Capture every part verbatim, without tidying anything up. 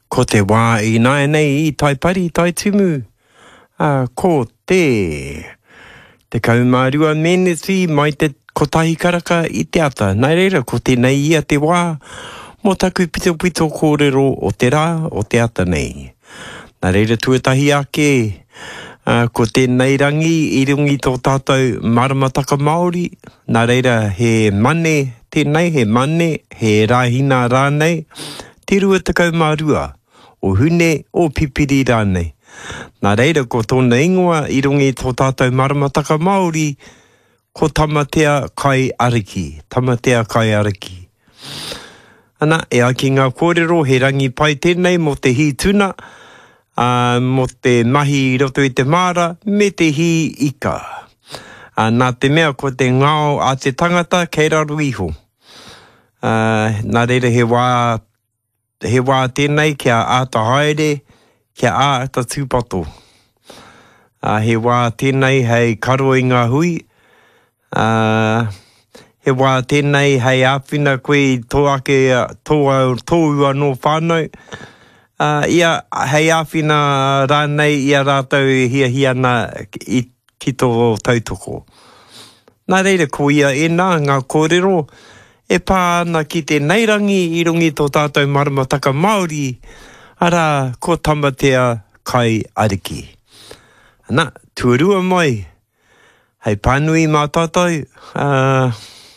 Ko te wā i nai nei i tai pari i tai tumu. Uh, ko te. Te kaumārua meneti mai te kotahi karaka i te ata. Nai reira, ko te nei ia te wā. Mō taku pito pito kōrero o te rā o te ata nei. Nai reira tuatahi ake. Uh, ko te nei rangi i rungi tō tātou maramataka Māori. Nai reira he mane, te nei he mane, he rāhina rānei. Te rua te kaumārua. O hune o pipiri rānei. Nā reira ko tōna ingoa i rungi tō tātou maramataka Māori, ko tamatea kai ariki. Tamatea kai ariki. Ana, e aki ngā kōrero, he rangi pai tēnei mo te hi tuna, uh, mo te mahi i roto i te māra, me te hi ika. Uh, nā te mea ko te ngao a te tangata kei raru iho. Uh, nā reira he wā he wā tēnei kia āta haere, kia āta tūpato. Uh, he wā tēnei hei karo i ngā hui. Uh, he wā tēnei hei āwhina koe tō ake tōua no whānau. Uh, ia hei āwhina rānei ia rātou hia hiana i ki tō tautoko. Nā reira ko ia e nā ngā kōrero, e pā ana ki te neirangi i rungi tō tātou maramataka Māori, ara ko tamatea kai ariki. Ana, tuarua mai, hei pānui mā tātou, uh,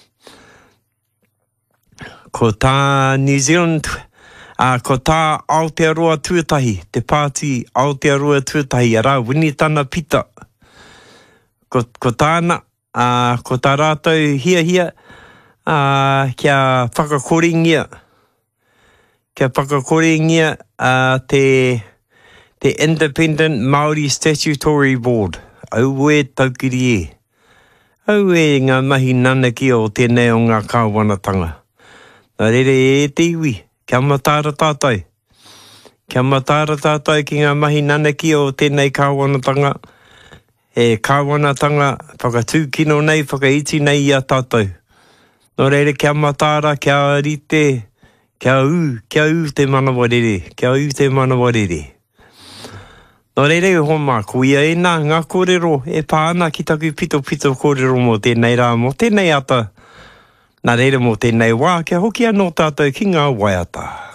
ko tā New Zealand, uh, ko tā Aotearoa tuatahi, te pāti Aotearoa tuatahi, ara wini tāna pita. Ko, ko tāna, uh, ko tā rātou hia hia, Uh, kia whakakoringia. Kia whakakoringia uh, te, te Independent Māori Statutory Board. Au e taukiri e. Au e ngā mahi nanaki o tēnei o ngā kāwanatanga. Nā rere e te iwi. Kia matāra tātai. Kia matāra tātai ki ngā mahi nanaki o tēnei kāwanatanga. E kāwanatanga whakatūkino nei, whakaiti nei i a tātou. Nō reire, kia matāra, kia rite, kia u, kia u te manawarere, kia u te manawarere. Nō reire, homa, ko ia e nā, ngā kōrero, e pāna ki taku pito pito kōrero mō tēnei rā, mō tēnei ata. Nā reire, mō tēnei wā, kia hoki anō tātou ki ngā waiata.